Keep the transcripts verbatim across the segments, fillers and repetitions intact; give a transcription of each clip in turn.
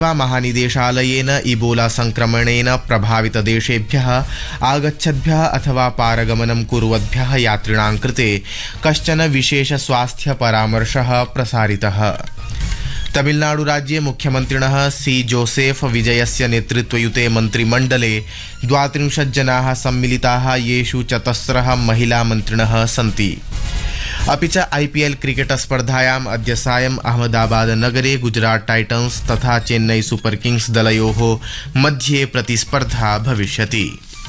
महानिदेशालयेन Ebola संक्रमणेन प्रभावितदेशेभ्यः आगच्छद्भ्यः अथवा पारगमनं कुर्वद्भ्यः यात्रिणां कृते कश्चन विशेष स्वास्थ्य परामर्शः प्रसारितः। तमिलनाडु राज्ये मुख्यमन्त्रिणः सी जोसेफ विजयस्य नेतृत्वयुते मन्त्रिमण्डले द्वात्रिंशत् जनाः सम्मिलिताः, येषु चतस्रः महिला मन्त्रिणः सन्ति। अपि च आईपीएल क्रिकेट स्पर्धायाम् अद्य सायं अहमदाबाद नगरे गुजरात टाइटन्स तथा चेन्नई सुपर किंग्स दलयोः मध्ये प्रतिस्पर्धा भविष्यति।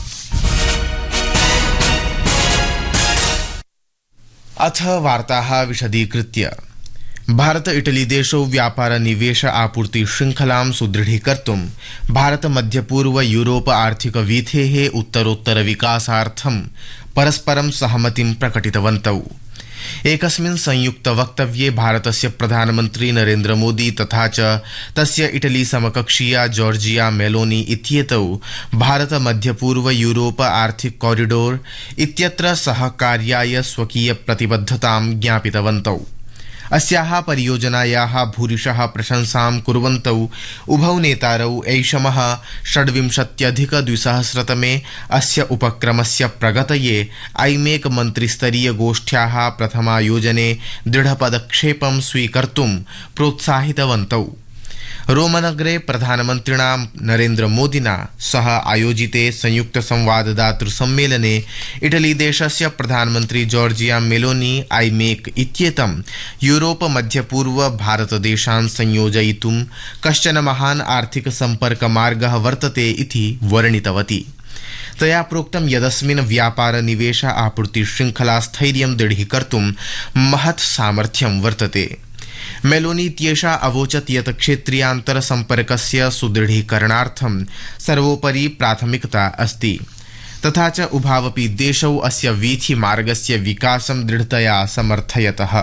अथ वार्ताः विशदीकृत्य। भारत इटली देशौ व्यापार निवेश आपूर्ति श्रृंखलां सुदृढीकर्तुं भारत मध्यपूर्व यूरोप आर्थिक वीथेः उत्तरोत्तर विकासार्थं परस्परं सहमतिं प्रकटितवन्तौ। एकस्मिन् संयुक्त वक्तव्ये भारतस्य प्रधानमन्त्री नरेन्द्र मोदी तथा च तस्य इटली समकक्षीया जॉर्जिया मेलोनी इत्येतौ भारत मध्यपूर्व यूरोप आर्थिक कॉरिडोर इत्यत्र सहकार्याय स्वकीय प्रतिबद्धतां ज्ञापितवन्तौ। अस्याः परियोजनायाः भूरिशः प्रशंसां कुर्वन्तौ उभौ नेतारौ ऐषमः षड्विंशत्यधिक द्विसहस्रतमे अस्य उपक्रमस्य प्रगतये आईमेक मन्त्रिस्तरीय गोष्ठ्याः प्रथमायोजने दृढपदक्षेपं स्वीकर्तुं प्रोत्साहितवन्तौ। रोमनगरे प्रधानमन्त्रिणा नरेन्द्र मोदिना सह आयोजिते संयुक्त संवाददातृ सम्मेलने इटली देशस्य प्रधानमन्त्री जॉर्जिया मेलोनी आईमेक इत्येतं यूरोप मध्यपूर्व भारतदेशान् संयोजयितुं कश्चन महान् आर्थिक सम्पर्कमार्गः वर्तते इति वर्णितवती। तया प्रोक्तं यदस्मिन् व्यापार निवेश आपूर्ति श्रृंखला स्थैर्यं दृढीकर्तुं महत् सामर्थ्यं वर्तते। मेलोनी इत्येषा अवोचत् यत् क्षेत्रीयान्तर सम्पर्कस्य सुदृढीकरणार्थं सर्वोपरि प्राथमिकता अस्ति, तथा च उभावपि देशौ अस्य वीथि मार्गस्य विकासं दृढतया समर्थयतः।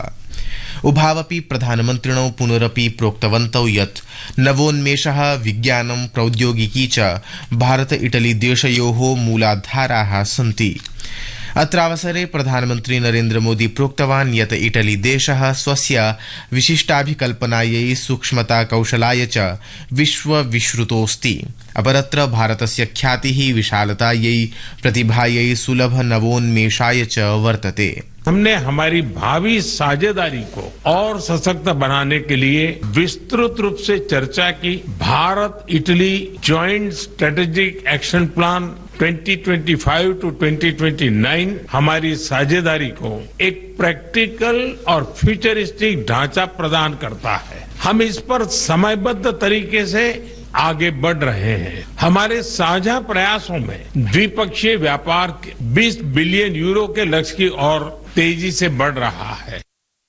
उभावपि प्रधानमन्त्रिणौ पुनरपि प्रोक्तवन्तौ यत् नवोन्मेषः, विज्ञानं, प्रौद्योगिकी च भारत इटली देशयोः मूलाधाराः सन्ति। अत्रावसरे प्रधानमन्त्री नरेन्द्र मोदी प्रोक्तवान् यत् इटली देशः स्वस्य विशिष्टाभिकल्पनायै, सूक्ष्मता कौशलाय च विश्वविश्रुतोऽस्ति। अपरत्र भारतस्य ख्यातिः विशालतायै, प्रतिभायै, सुलभ नवोन्मेषाय च वर्तते। हमने हमारी भावी साझेदारी को और सशक्त बनाने के लिए विस्तृत रूप से चर्चा की। Bharat Italy joint strategic action plan twenty twenty five to twenty twenty nine हमारी साझेदारी को एक प्रैक्टिकल और फ्यूचरिस्टिक ढांचा प्रदान करता है। हम इस पर समयबद्ध तरीके से आगे बढ़ रहे हैं। हमारे साझा प्रयासों में द्विपक्षीय व्यापार बीस बिलियन यूरो के लक्ष्य की ओर तेजी से बढ़ रहा है।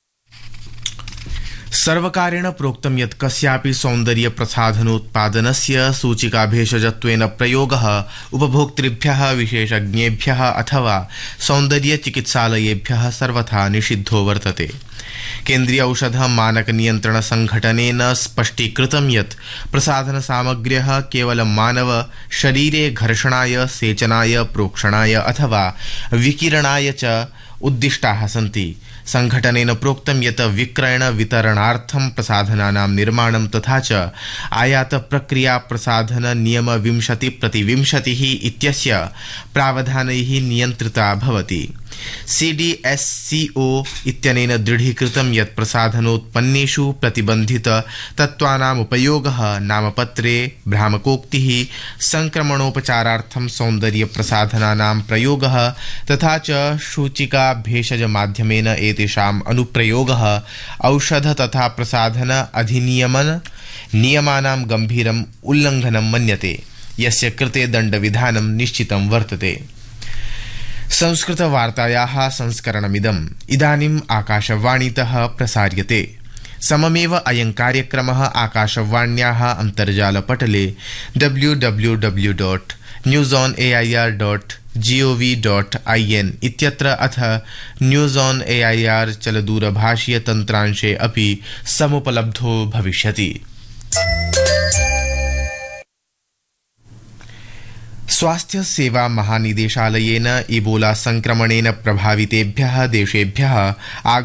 सर्वकारेण प्रोक्तं यत् कस्यापि सौन्दर्य प्रसाधनोत्पादनस्य सूचिका भेषजत्वेन प्रयोगः उपभोक्तृभ्यः, विशेषज्ञेभ्यः अथवा सौन्दर्य चिकित्सालयेभ्यः सर्वथा निषिद्धो वर्तते। केन्द्रीय औषध मानक नियंत्रण संघटनेन स्पष्टीकृतं यत् प्रसाधन सामग्र्यः केवलं मानव शरीरे घर्षणाय, सेचनाय, प्रोक्षणाय अथवा विकिरणाय च उद्दिष्टाः सन्ति। संघटनेन प्रोक्तं यत् विक्रयण वितरणार्थं प्रसाधनानां निर्माणं तथा च आयात प्रक्रिया प्रसाधन नियम विंशति प्रतिविंशतिः इत्यस्य प्रावधानैः नियन्त्रिता भवति। सीडीएससीओ इत्यनेन दृढीकृतं यत् प्रसाधनोत्पन्नेषु प्रतिबन्धित तत्त्वानाम् उपयोगः नामपत्रे, भ्रामकोक्तिः, संक्रमणोपचारार्थं सौन्दर्य प्रसाधनानां प्रयोगः तथा च सूचिका भेषज माध्यमेन एतेषाम् अनुप्रयोगः औषध तथा प्रसाधन अधिनियमन नियमानां गम्भीरम् उल्लङ्घनं मन्यते, यस्य कृते दण्डविधानं निश्चितं वर्तते। संस्कृत वार्तायाः संस्करणमिदम् इदानीम् आकाशवाणीतः प्रसार्यते। सममेव अयं कार्यक्रमः आकाशवाण्याः अन्तर्जालपटले W W W dot news on A I R dot G O V dot I N इत्यत्र अथ news on A I R चलदूरभाषीय तन्त्रांशे अपि समुपलब्धो भविष्यति। स्वास्थ्य सेवा महानिदेशालयेन इबोला संक्रमणेन प्रभावितेभ्यः देशेभ्यः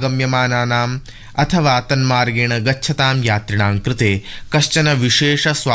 आगम्यमानानाम् अथवा तन्मार्गेण गच्छतां यात्रिणां कृते कश्चन विशेष